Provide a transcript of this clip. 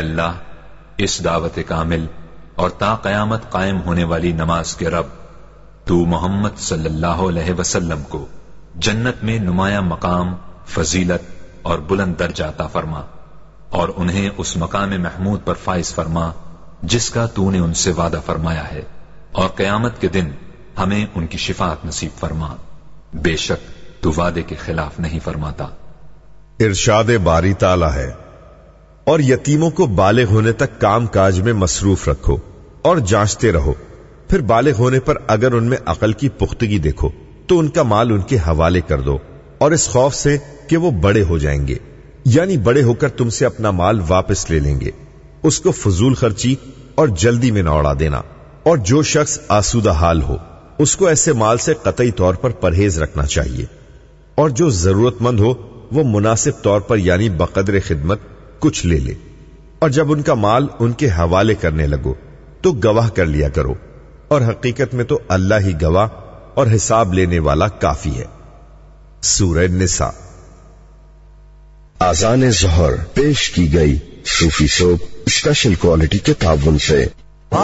اللہ اس دعوت کامل اور تا قیامت قائم ہونے والی نماز کے رب، تو محمد صلی اللہ علیہ وسلم کو جنت میں نمایاں مقام، فضیلت اور بلند درجہ عطا فرما، اور انہیں اس مقام محمود پر فائز فرما جس کا تو نے ان سے وعدہ فرمایا ہے، اور قیامت کے دن ہمیں ان کی شفاعت نصیب فرما، بے شک تو وعدے کے خلاف نہیں فرماتا۔ ارشاد باری تعالی ہے، اور یتیموں کو بالغ ہونے تک کام کاج میں مصروف رکھو اور جانچتے رہو، پھر بالغ ہونے پر اگر ان میں عقل کی پختگی دیکھو تو ان کا مال ان کے حوالے کر دو، اور اس خوف سے کہ وہ بڑے ہو جائیں گے، یعنی بڑے ہو کر تم سے اپنا مال واپس لے لیں گے، اس کو فضول خرچی اور جلدی میں نہ اڑا دینا۔ اور جو شخص آسودہ حال ہو اس کو ایسے مال سے قطعی طور پر پرہیز رکھنا چاہیے، اور جو ضرورت مند ہو وہ مناسب طور پر یعنی بقدر خدمت کچھ لے لے، اور جب ان کا مال ان کے حوالے کرنے لگو تو گواہ کر لیا کرو، اور حقیقت میں تو اللہ ہی گواہ اور حساب لینے والا کافی ہے۔ سورہ نساء۔ آذان ظہر پیش کی گئی صوفی سوپ اسپیشل کوالٹی کے تعاون سے۔